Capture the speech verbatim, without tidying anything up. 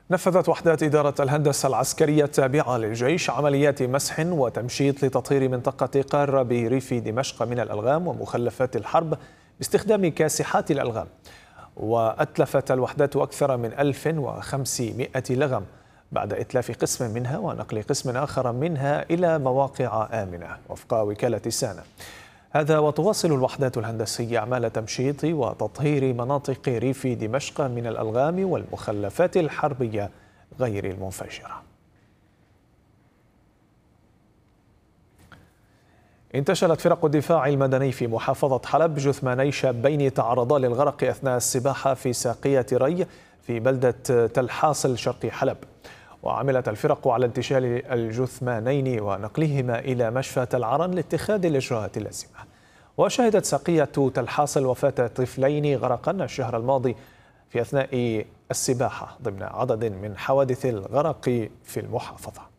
نفذت وحدات إدارة الهندسة العسكرية التابعة للجيش عمليات مسح وتمشيط لتطهير منطقة قارة بريف دمشق من الألغام ومخلفات الحرب باستخدام كاسحات الألغام. وأتلفت الوحدات أكثر من ألف وخمسمائة لغم بعد إتلاف قسم منها ونقل قسم آخر منها إلى مواقع آمنة وفق وكالة سانا. هذا وتواصل الوحدات الهندسية أعمال تمشيط وتطهير مناطق ريف دمشق من الألغام والمخلفات الحربية غير المنفجرة. انتشلت فرق الدفاع المدني في محافظة حلب جثماني شابين تعرضا للغرق أثناء السباحة في ساقية ري في بلدة تل حاصل شرق حلب. وعملت الفرق على انتشال الجثمانين ونقلهما إلى مشفى تل عرن لاتخاذ الإجراءات اللازمة. وشهدت ساقية تل حاصل وفاة طفلين غرقا الشهر الماضي في أثناء السباحة ضمن عدد من حوادث الغرق في المحافظة.